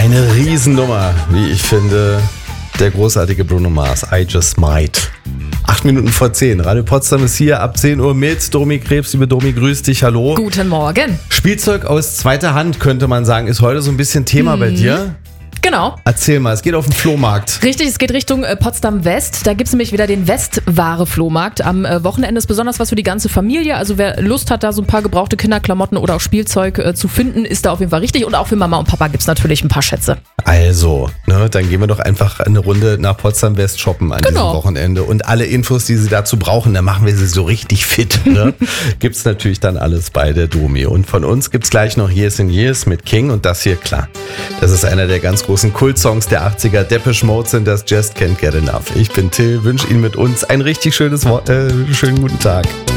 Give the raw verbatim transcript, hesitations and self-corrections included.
Eine Riesennummer, wie ich finde. Der großartige Bruno Mars, I Just Might. Acht Minuten vor zehn. Radio Potsdam ist hier ab zehn Uhr mit Domi Krebs. Liebe Domi, grüß dich, hallo. Guten Morgen. Spielzeug aus zweiter Hand, könnte man sagen, ist heute so ein bisschen Thema hm. bei dir. Genau. Erzähl mal, es geht auf den Flohmarkt. Richtig, es geht Richtung äh, Potsdam West. Da gibt es nämlich wieder den Westware-Flohmarkt. Am äh, Wochenende ist besonders was für die ganze Familie. Also wer Lust hat, da so ein paar gebrauchte Kinderklamotten oder auch Spielzeug äh, zu finden, ist da auf jeden Fall richtig. Und auch für Mama und Papa gibt es natürlich ein paar Schätze. Also, ne, dann gehen wir doch einfach eine Runde nach Potsdam West shoppen an genau. diesem Wochenende. Und alle Infos, die Sie dazu brauchen, dann machen wir sie so richtig fit. Ne? Gibt's natürlich dann alles bei der Domi. Und von uns gibt's gleich noch Years and Years mit King. Und das hier, klar, das ist einer der ganz großen Kultsongs der achtziger. Depeche Mode sind das, Just Can't Get Enough. Ich bin Till, wünsche Ihnen mit uns ein richtig schönes Wort, äh, schönen guten Tag.